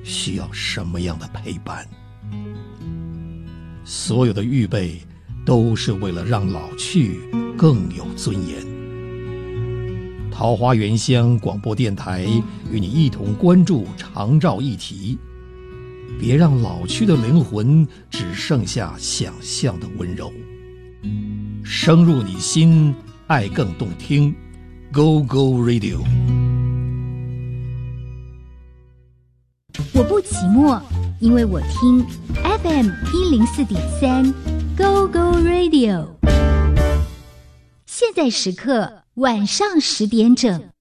需要什么样的陪伴。所有的预备都是为了让老去更有尊严。桃花源乡广播电台与你一同关注长照议题，别让老去的灵魂只剩下想象的温柔。深入你心，爱更动听。 Go Go Radio。 我不寂寞，因为我听 FM 104.3 Go Go Radio。现在时刻晚上10点整。